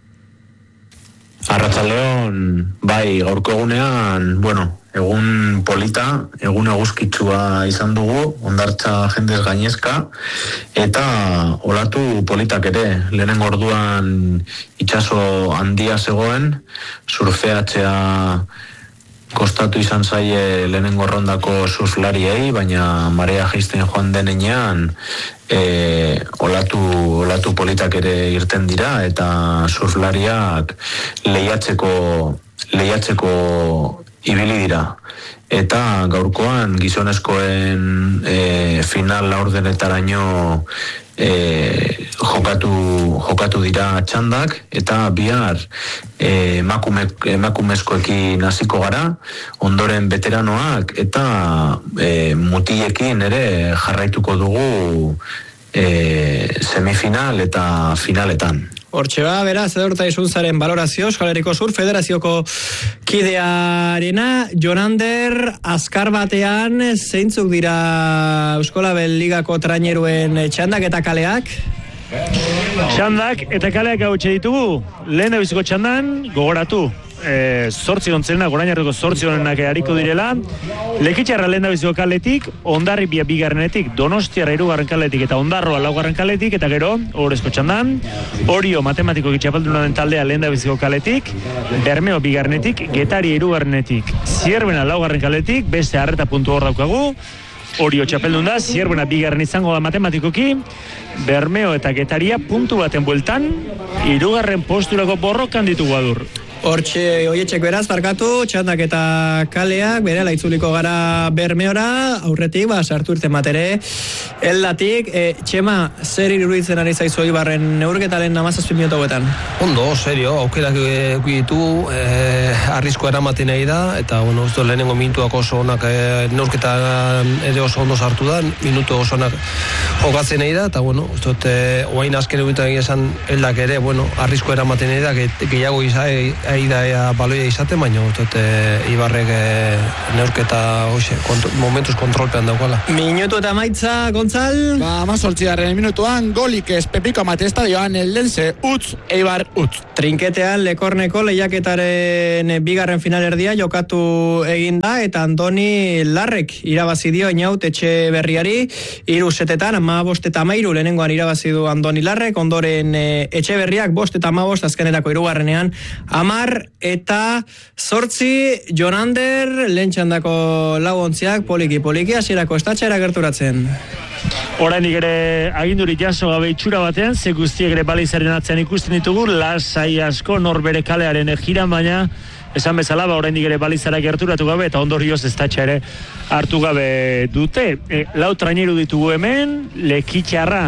Arratsaldeon, bai, gaurko egunean, bueno, egun polita, egun eguzkitsua izan dugu, hondartza jendez gainezka, eta olatu politak ere, lehenengo orduan itsaso handia zegoen, surfeatzea kostatu izan zaie lehenengo rondako surflariei, baina marea jaisten joan denean e, olatu, olatu politak ere irten dira, eta surflariak lehiatzeko, lehiatzeko ibili dira. Eta gaurkoan gizonezkoen e, final laurdenetaraino e, jokatu, jokatu dira txandak, eta bihar e, emakume, emakumezkoekin hasiko gara, ondoren veteranoak, eta e, mutiekin ere jarraituko dugu e, semifinal eta finaletan. Hortxe ba, beraz, Edorta Insuntzaren balorazio, Euskal Herriko Sur Federazioko kidearena, Jonander, azkar batean, zeintzuk dira Euskolabel Ligako traineruen txandak eta kaleak? Txandak eta kaleak hau ditugu, lehen da biziko txandan, gogoratu, e, zortzi gontzenak, orain arreko zortzi gonenak hariko direla, Lekitxarra lehen da biziko kaletik, Hondarribia bigarrenetik, Donostiarra hirugarren kaletik, eta Ondarroa laugarren kaletik, eta gero, horrezko txandan, Orio matematiko txapeldunaren taldea lehen da biziko kaletik, Bermeo bigarrenetik, Getaria hirugarrenetik, Zierbena laugarren kaletik, beste harreta puntu hor daukagu, Orio txapeldun da, Zierbena bigarren izango da matematikoki, Bermeo eta Getaria puntu baten bueltan, hirugarren posturako borrokan ditugu adur. Hortxe, oietxek beraz, barkatu, txandak eta kaleak, bere, laitzuliko gara Bermeora, aurretik, ba, sartu irten batere, eldatik, e, Txema, zer iruditzen ari zaizu Eibarren neurketaren amazazpi minutu guetan? Ondo, serio, aukerak ditu, e, arrisko eramaten nahi da, eta, bueno, ez lehenengo minutuak oso onak e, neurketan ere oso ondo sartu da, minutu oso onak jokatzen nahi da, eta, bueno, ez dut, e, oain azken egunetan esan eldak ere, bueno, arrisko eramaten nahi da, gehiago izai, aida ea baloia izaten, baina uste Ibarrek e, neurketa hoxe, kont momentuz kontrolpean daukala. Minutu eta maitza, Gontzal? Ba, mazortzigarren minutuan, golik ez Pepiko Amate estadioan, eldense utz, Eibar utz. Trinketean, Lekorneko lehiaketaren bigarren finalerdia jokatu eginda, eta Andoni Larrek irabazi dio Inaut etxe berriari, hiru setetan, ama bost eta amairu, lehenengoan irabazi du Andoni Larrek, ondoren e, etxe berriak, bost eta ama bost, azkenerako hirugarrenean, amar eta zortzi Jonander lehentxandako lau ontziak poliki-poliki hasierako estatxera gerturatzen. Orainik ere agindurik jaso gabe itxura batean, ze guztiek ere balizaren atzean ikusten ditugu, lasai asko norbere kalearen egiran, baina esan bezala, ba, orainik ere balizara gerturatu gabe, eta ondorioz estatxa ere hartu gabe dute. E, lau traineru ditugu hemen, Lekitxarra,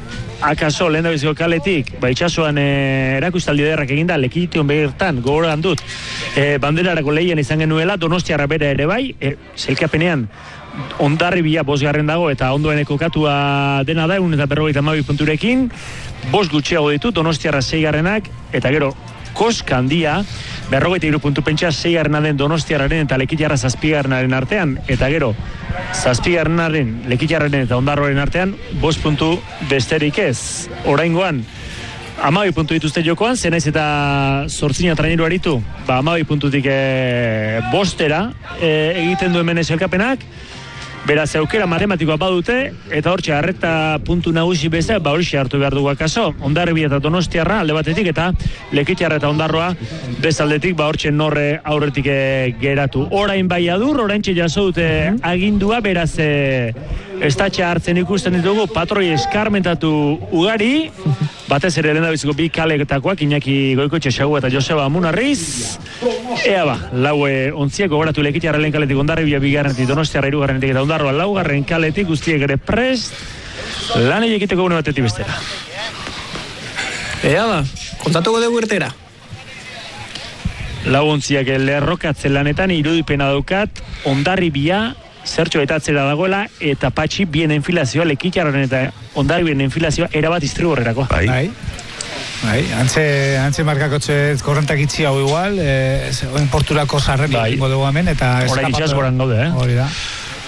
akaso lehen da biziko kaletik, ba, itxasuan e, erakustaldi derrak eginda, Lekition bertan, gogoran dut, e, banderarako lehian izan genuela, Donostiarra bere ere bai, e, zelkapenean, Hondarribia bosgarren dago, eta ondoen kokatua dena da, egun eta berrogeita hamabi punturekin, bost gutxiago ditu, Donostiarra seigarrenak, eta gero, koska handia, berrogeita hiru puntu pentsa seigarrena den Donostiarraren eta Lekitxarra zazpigarrenaren artean, eta gero, zazpigarrenaren, Lekitxarraren eta Ondarroaren artean, bost puntu besterik ez. Oraingoan, hamabi puntu dituzte jokoan, zenaiz eta zortzina traineru aritu, ba, hamabi puntutik e, bostera e, egiten du hemen eselkapenak, beraz aukera matematikoa badute, eta hortxe arreta puntu nagusi bezala, ba hori hartu behar dugu akaso, Hondarribia eta Donostiarra alde batetik, eta Lekitxarra eta Ondarroa bezaldetik, ba hortxe norre aurretik e, geratu. Orain bai adur, orain txe jaso dute agindua, beraz e, estatxa hartzen ikusten ditugu, patroi eskarmentatu ugari, batez ere lehen da biziko bi kaletakoak, Iñaki Goikoetxe Xagu eta Joseba Munarriz, ea ba, laue ontziak gogoratu Lekitxarra lehen kaletik, Hondarribia bigarrenetik, Donostiarra hirugarrenetik eta Ondarroa laugarren kaletik, guztiek ere prest, lan egiteko gune batetik bestera. Ea ba, kontatuko dugu irtera. Lau ontziak lerrokatzen lanetan, irudipena daukat, Hondarribia zertxo eta atzera dagoela, eta patxi bien enfilazioa, Lekitxarraren eta Hondarribien enfilazioa erabat istriborrerako. Bai. Bai. Bai, antze, antze markakotze korrentak itxi hau igual, eh, oin porturako sarren bai. Ingo dugu hemen, eta... Hora itxas goran gaude, eh? Hori da.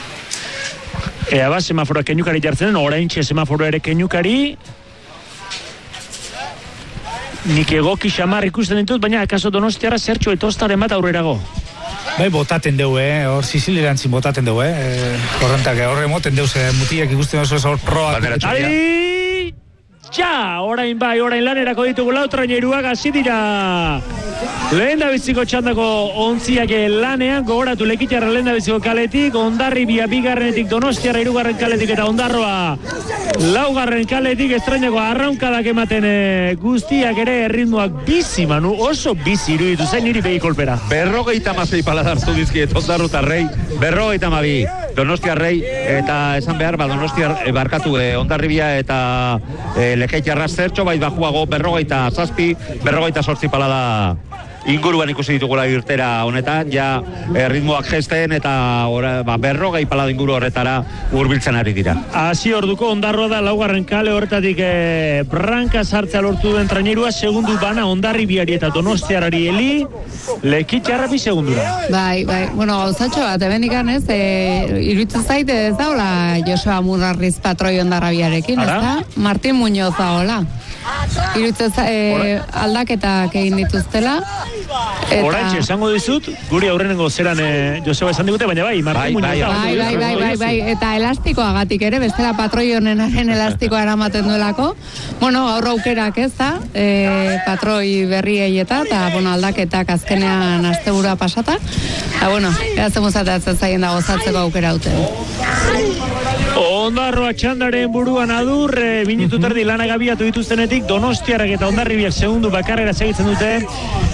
Ea ba, semaforoa kenyukari jartzen, orain txe semaforoa ere kenyukari, nik egoki xamar ikusten ditut, baina akaso Donostiarra zertxo etostaren bat aurrerago. Bai, botaten dugu, eh? Hor Siciliantzin botaten dugu, eh? Korrentak, horre moten dugu, ze mutiak ikusten oso ez hor proak. Ari! Ja! Orain bai, orain lanerako ditugu lau traineruak hasi dira. Lehen da biziko txandako ontziak lanean, gogoratu Lekitxarra lehen da biziko kaletik, Hondarribia bigarrenetik, Donostiarra hirugarren kaletik eta Ondarroa laugarren kaletik, estrainako arraunkadak ematen e, guztiak ere erritmoak bizi, Manu, oso bizi iruditu zain niri behi kolpera. Berrogeita mazei paladartu dizkiet Ondarrutarrei, berrogeita mabi Donostiarrei, eta esan behar, ba, Donostiar e, barkatu e, Hondarribia eta e, Lekitxarra zertxo, bai bajuago berrogeita zazpi, berrogeita sortzi palada inguruan ikusi ditugula irtera honetan, ja e, ritmoak gesten eta ora, ba, berrogei palada inguru horretara hurbiltzen ari dira. Hasi orduko Ondarroa da laugarren kale horretatik e, branka sartzea lortu duen trainerua, segundu bana Hondarribiari eta Donostiarrari heli, Lekitxarra bi segundura. Bai, bai, bueno, gauzatxo bat, eben ikan ez, e, iruditzen zaite ez daula Joseba Munarriz patroi Hondarribiarekin, ez da? Martin Muñoz daola. Iruditzen e, aldaketak egin dituztela. Oraintxe, esango dizut, guri aurrenengo zeran e, Joseba esan digute, baina bai, Martin Muñoz. Bai, bai, bai, bai, bai, bai, eta elastikoagatik ere, bestela patroi honenaren elastikoa eramaten duelako. Bueno, gaur aukerak ez da, e, patroi berriei eta, eta, bueno, aldaketak azkenean asteburua pasata. Eta, bueno, eratzen muzatatzen zaien da gozatzeko aukera duten. Ondarroa txandaren buruan adur, e, binitu terdi lanak abiatu dituztenetik, Donostiarrak eta Hondarribiak segundu bakarrera segitzen dute,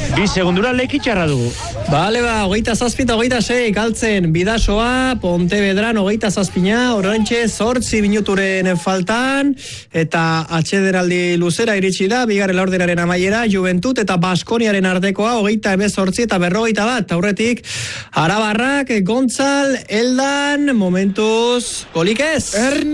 Bi segundura Lekitxarra dugu. Bale ba, hogeita zazpita, hogeita sei, galtzen Bidasoa, Pontevedran, hogeita zazpina, orantxe zortzi minuturen faltan, eta atxederaldi luzera iritsi da, bigarren laurdenaren amaiera, Juventut eta Baskoniaren artekoa, hogeita ebezortzi eta berrogeita bat, aurretik, Arabarrak, Gontzal, Eldan, momentuz, golik ez?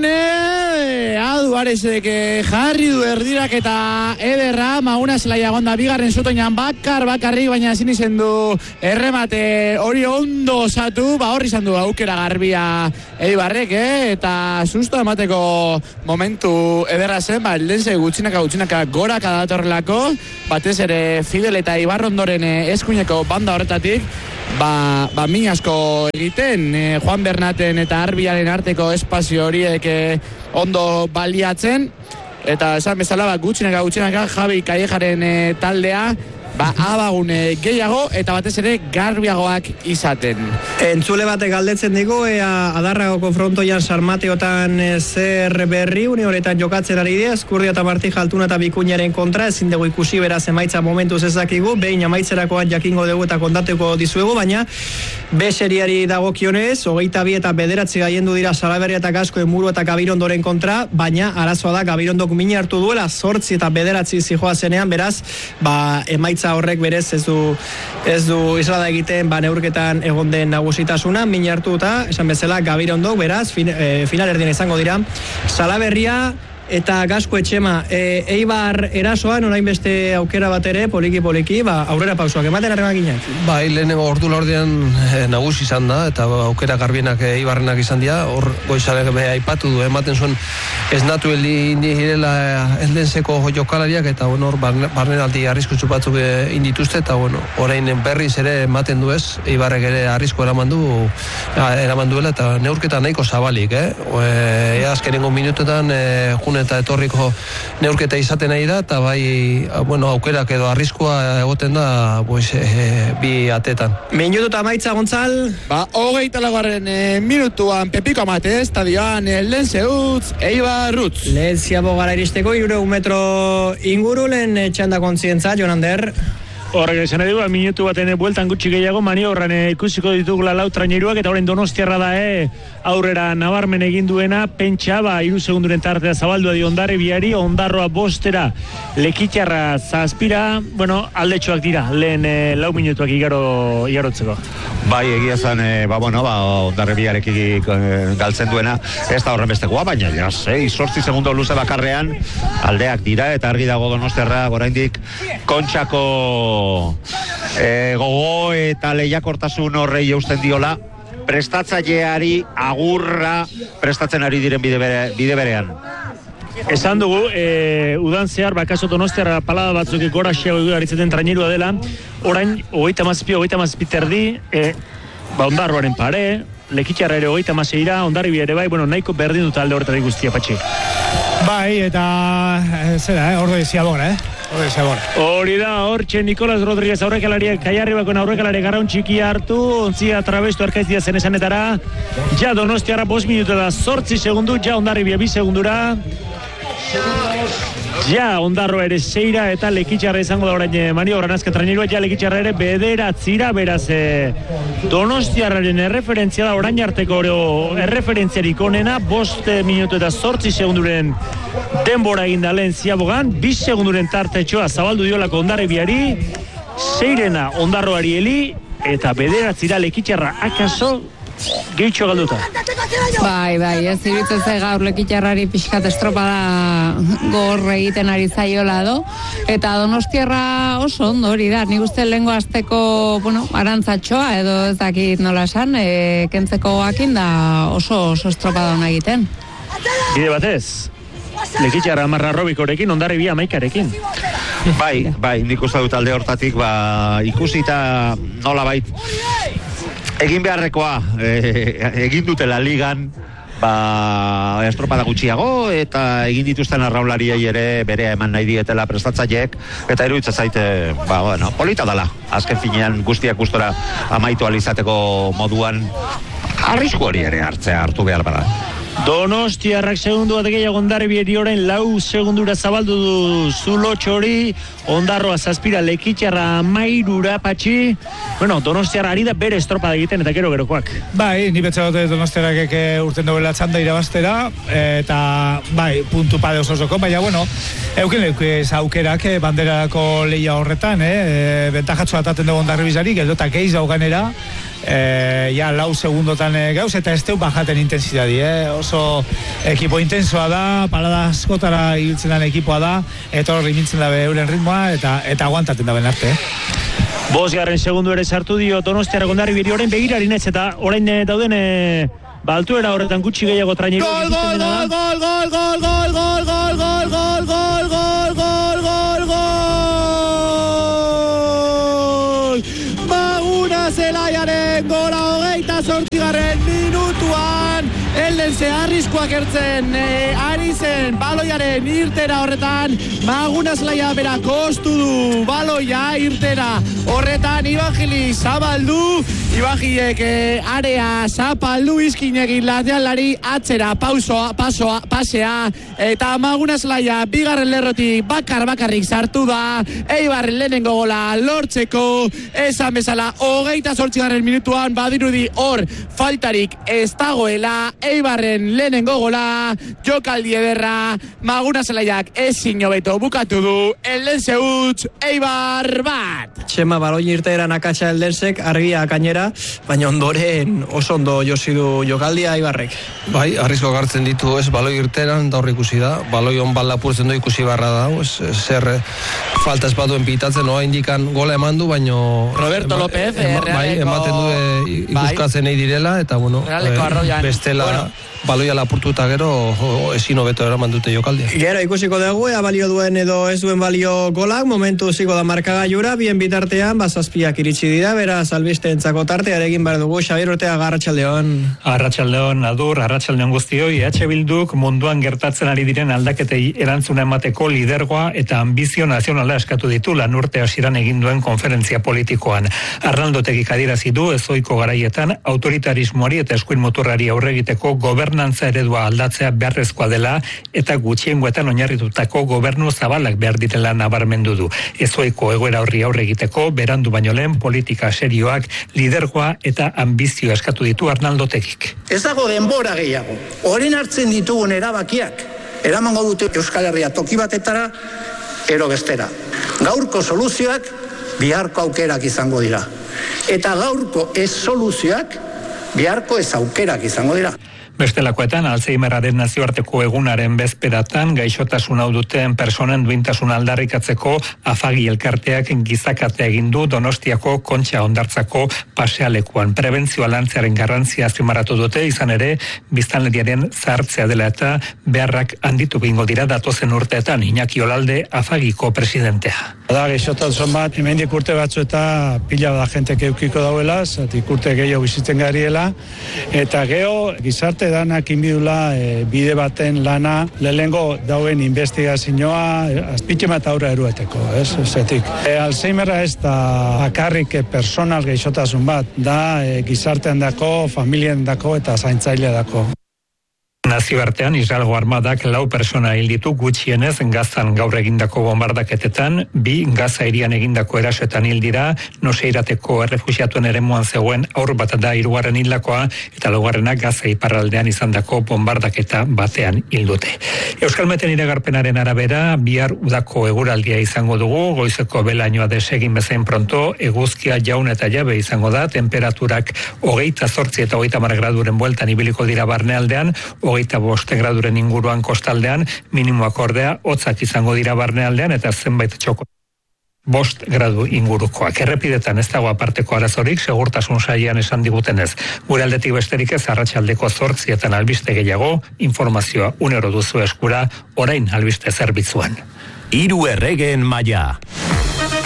Erne, adu arezek jarri du erdirak eta ederra, mauna zelaia gonda bigarren zutoinan bakar, bakarrik, baina ezin izen du erremate hori ondo osatu, ba horri izan du aukera garbia Eibarrek, eh? Eta susto emateko momentu ederra zen, ba, lenze gutxinaka gutxinaka goraka datorrelako, batez ere Fidel eta Ibarrondoren eskuineko banda horretatik, ba, ba min asko egiten, eh, Juan Bernaten eta Arbiaren arteko espazio horiek eh, ondo baliatzen, eta esan bezala ba, gutxinaka gutxinaka Javi Kallejaren eh, taldea, ba, abagune gehiago eta batez ere garbiagoak izaten. Entzule batek galdetzen digu, ea Adarragoko frontoian Sarmateotan zer berri, une horretan jokatzen ari dira, Eskurdia eta Martija Altuna eta Bikuñaren kontra, ezin dugu ikusi beraz emaitza momentuz ezakigu, behin amaitzerakoan jakingo dugu eta kontatuko dizuegu, baina B seriari dagokionez, hogeita bi eta bederatzi gaiendu dira Salaberria eta Gaskoen Muru eta Gabirondoren kontra, baina arazoa da Gabirondok mina hartu duela, zortzi eta bederatzi zijoa zenean, beraz, ba, emaitza horrek berez ez du ez du islada egiten ba neurketan egon den nagusitasuna min hartuta, esan bezala Gabirondok beraz fin, e, final erdien izango dira Salaberria eta Gasko Etxema, e, Eibar erasoan orain beste aukera bat ere poliki poliki, ba aurrera pausoak ematen arremakinak. Bai, lehenengo ordu laurdean e, nagusi izan da eta aukera garbienak e, Eibarrenak izan dira. Hor goizalek be aipatu du ematen zuen esnatu heldi direla eldenseko jokalariak eta bueno, hor barnenaldi arriskutsu batzuk e, indituzte eta bueno, orain berriz ere ematen du ez, Eibarrek ere arrisko eraman du eraman duela eta neurketa nahiko zabalik, eh? E, azkenengo minutetan e, june eta etorriko neurketa izaten nahi da eta bai, bueno, aukerak edo arriskoa egoten da pues, e, bi atetan. Minutu eta maitza Gontzal? Ba, hogeita lagarren e, minutuan Pepiko Amate, estadioan e, Lenze utz, Eibar utz. Lehenzia bogara iristeko, hirurehun metro inguru, lehen e, txanda kontzientza, Jonander. Horrek esan edu, minutu baten bueltan gutxi gehiago, maniobran ikusiko ditugula lau traineruak, eta horren Donostiarra da, e, aurrera nabarmen egin duena, pentsa, ba, iru segunduren tartea zabaldua di Ondare biari, Ondarroa bostera, Lekitxarra zazpira, bueno, aldetxoak dira, lehen e, lau minutuak igaro, igarotzeko. Bai, egia zen, e, ba, bueno, ba, Ondarre biarekik e, galtzen duena, ez da horren bestekoa, baina, ja, sei, sortzi segundo luze bakarrean, aldeak dira, eta argi dago Donostiarra, oraindik Kontxako E, gogo eta lehiakortasun horrei eusten diola prestatzaileari agurra prestatzen ari diren bide, bere, bide berean. Esan dugu, e, udan zehar, bakaso Donostiarra palada batzuk gora xeago aritzeten trainerua dela, orain, hogeita mazazpi, hogeita mazazpi terdi, e, ba, Ondarroaren pare, Lekitxarra ere hogeita mazeira, Ondarri ere bai, bueno, nahiko berdin dut alde horretarik guztia, Patxi. Bai, eta e, zera, eh, ordo izia bora, eh? Hori da, hortxe Nikolas Rodríguez aurrekalariak, Kaiarribakon aurrekalariak garraun txiki hartu, ontzia trabestu arkaiztia zen esanetara, ja Donostiarra bost minutu da, zortzi segundu, ja Ondarribia bi segundura, ja Ondarroa ere seira eta Lekitxarra izango da orain maniobran azken trainerua, ja Lekitxarra ere bederatzira, beraz e, Donostiarraren erreferentzia da orain arteko oro erreferentziarik onena, bost minutu eta zortzi segunduren denbora egin da lehen ziabogan, bi segunduren tartetxoa zabaldu diolako Ondarribiari, seirena Ondarroari heli, eta bederatzira Lekitxarra akaso gehitxo galduta. Bai, bai, ez iruditzen zai gaur Lekitxarrari pixkat estropada gor egiten ari zaiola do, eta Donostiarra oso ondo hori da, nik uste lehengo azteko, bueno, arantzatxoa edo ez dakit nola esan, e, kentzeko akin da oso, oso estropada hona egiten. Bide batez, Lekitxarra amarra robikorekin, Ondarribia amaikarekin. Bai, bai, nik uste dut alde hortatik, ba, ikusita nola bait, egin beharrekoa, e, egin dutela ligan, ba, estropada gutxiago, eta egin dituzten arraulariei ere berea eman nahi dietela prestatzaileek, eta iruditzen zaite, ba, bueno, polita dala, azken finean guztiak gustora amaitu alizateko moduan, arrisku hori ere hartzea hartu behar bada. Donostiarrak segundu bat gehiago Hondarribiari orain lau segundura zabaldu du Zulo Txori, Ondarroa zazpira Lekitxarra amairura patxi. Bueno, Donostiarra ari da bere estropada egiten eta gero gerokoak. Bai, ni betza dute Donostiarrak urten dobela txanda irabaztera, eta bai, puntu pade ososoko, baina bueno, euken leukez aukerak banderako lehia horretan, eh? Bentajatzu ataten dugu Hondarribizari, geldotak eiz dauganera, E, ja lau segundotan e, gauz eta ez teu bajaten intensidadi, eh? Oso ekipo intensoa da, palada askotara ibiltzen den ekipoa da, eta horri mintzen dabe euren ritmoa eta eta aguantaten daben arte, eh? Bosgarren segundu ere sartu dio Donostiarrak Hondarribiri orain begirari netz eta orain dauden e, baltuera horretan gutxi gehiago trainero. Gol, gol, gol, gol, gol, gol, gol, gol, gol, gol, gol, gol, gol, gol, gol, gol. Zelaiaren gola hogeita zortzigarren minutuan elden zeharrizkoak ertzen e, ari zen baloiaren irtera horretan Maguna Zelaia bera kostu du baloia irtera horretan Ibangili zabaldu Ibangilek e, area zapaldu izkinegin latealari atzera pausoa, pasoa, pasea eta Maguna Zelaia bigarren lerrotik bakar bakarrik sartu da Eibarren lehenengo gola lortzeko esan bezala hogeita zortzigarren minutuan badirudi hor faltarik ez dagoela Eibarren lehenengo gola jokaldi ederra Maguna Zelaiak ezin hobeto bukatu du Eldense huts Eibar bat. Txema baloi irteeran akatsa Eldensek argia gainera, baina ondoren oso ondo josi du jokaldia Eibarrek. Bai, arrisko gartzen ditu ez baloi irteeran da hor ikusi da, baloi on bal lapurtzen du ikusi barra da, ez, zer falta ez baduen pitatzen, noa indikan gola eman du, baino Roberto ema, López, ema, bai, ematen du e, ikuskatzen nahi direla, eta bueno, e, bestela bueno. Baloia lapurtu eta gero ezin hobeto eraman dute jokaldia. Gero ikusiko dugu, ea balio duen edo ez duen balio golak, momentu ziko da markagailura, bien bitartean, bazazpiak iritsi dira, beraz albiste entzako tartearekin behar dugu, Xabier Urtea, Arratsaldeon. Arratsaldeon, adur, Arratsaldeon guztioi, E H Bilduk munduan gertatzen ari diren aldaketei erantzuna emateko lidergoa eta ambizio nazionala eskatu ditu lan urte hasieran egin duen konferentzia politikoan. Arnaldo Tegik adierazi du ezoiko garaietan autoritarismoari eta eskuin muturrari aurre egiteko gobernantza eredua aldatzea beharrezkoa dela eta gutxiengoetan oinarritutako gobernu zabalak behar direla nabarmendu du. Ezoiko egoera horri aurre egiteko berandu baino lehen politika serioak, lidergoa eta ambizio eskatu ditu Arnaldo Tegik. Ez dago denbora gehiago. Orain hartzen ditugun erabakiak eramango dute Euskal Herria toki batetara ero bestera. Gaurko soluzioak biharko aukerak izango dira. Eta gaurko ez soluzioak biharko ez aukerak izango dira. Bestelakoetan, Alzheimerraren nazioarteko egunaren bezperatan, gaixotasun hau duten personen duintasun aldarrikatzeko afagi elkarteak gizakatea egin du Donostiako Kontxa Hondartzako pasealekuan. Prebentzioa lantzearen garrantzia azpimarratu dute, izan ere, biztanleriaren zahartzea dela eta beharrak handitu bingo dira datozen urteetan, Iñaki Olalde afagiko presidentea. Da, gaixotasun bat, hemendik urte batzu eta pila da jentek eukiko dauela, zatik urte gehiago bizitzen gariela, eta geho, gizarte danak inbidula e, bide baten lana lehengo dauen investigazioa azpitxema eta aurra erueteko, ez? Zetik. E, Alzheimerra ez da akarrik personal gaixotasun bat, da e, gizartean dako, familien dako eta zaintzaile dako. Nazioartean, Israelgo armadak lau persona hil ditu gutxienez Gazan gaur egindako bombardaketetan, bi Gaza hirian egindako erasoetan hil dira, Noseirateko errefuxiatuen eremuan zegoen aur bat da hirugarren hildakoa eta laugarrena Gaza iparraldean izandako bombardaketa batean hil dute. Euskalmeten iragarpenaren arabera, bihar udako eguraldia izango dugu, goizeko belainoa desegin bezain pronto, eguzkia jaun eta jabe izango da, temperaturak hogeita zortzi eta hogeita hamar graduren bueltan ibiliko dira barnealdean, hogeita bost graduren inguruan kostaldean, minimoak ordea, hotzak izango dira barnealdean eta zenbait txoko bost gradu ingurukoak. Errepidetan ez dago aparteko arazorik, segurtasun sailean esan digutenez. Gure aldetik besterik ez arratsaldeko zortzietan albiste gehiago, informazioa unero duzu eskura, orain albiste zerbitzuan. Hiru erregeen maila.